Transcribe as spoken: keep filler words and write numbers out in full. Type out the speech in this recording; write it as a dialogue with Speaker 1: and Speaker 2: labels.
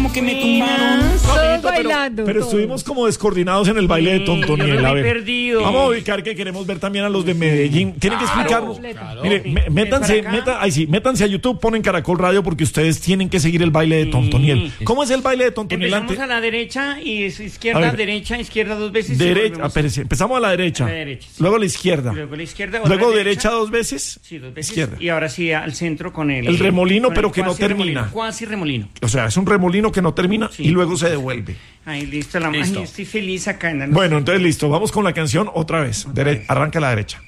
Speaker 1: como que me tumbaron.
Speaker 2: Todos bailando.
Speaker 3: Pero
Speaker 2: todos.
Speaker 3: estuvimos como descoordinados en el baile de Tontoniel.
Speaker 1: Yo me
Speaker 3: A
Speaker 1: he
Speaker 3: ver,
Speaker 1: perdido.
Speaker 3: vamos a ubicar que queremos ver también a los de Medellín. Tienen que
Speaker 1: Claro,
Speaker 3: explicarnos.
Speaker 2: claro.
Speaker 3: Mire,
Speaker 1: Ven,
Speaker 3: me-
Speaker 1: ven
Speaker 3: métanse,
Speaker 1: para acá.
Speaker 3: meta, ay, sí, métanse a YouTube, ponen Caracol Radio porque ustedes tienen que seguir el baile de Tontoniel. ¿Cómo es el baile de Tontoniel?
Speaker 1: Empezamos
Speaker 3: antes?
Speaker 1: a la derecha y es
Speaker 3: A
Speaker 1: izquierda,
Speaker 3: ver.
Speaker 1: derecha, izquierda dos veces. y
Speaker 3: Derecha,
Speaker 1: volvemos.
Speaker 3: espérese, empezamos a la derecha,
Speaker 1: A la derecha, sí.
Speaker 3: luego a la izquierda,
Speaker 1: Luego a la izquierda. otra
Speaker 3: luego derecha dos veces,
Speaker 1: Sí, dos veces.
Speaker 3: izquierda.
Speaker 1: Y ahora sí al centro con el...
Speaker 3: El remolino,
Speaker 1: con
Speaker 3: pero
Speaker 1: el
Speaker 3: que no
Speaker 1: cuasi
Speaker 3: termina.
Speaker 1: remolino, Cuasi remolino.
Speaker 3: O sea, es un remolino que no termina
Speaker 1: Sí.
Speaker 3: y luego se devuelve.
Speaker 1: Ahí, listo. La...
Speaker 4: Listo.
Speaker 1: Ay, estoy feliz acá. En la...
Speaker 3: Bueno, entonces listo, vamos con la canción otra vez. Dere- arranca a la derecha.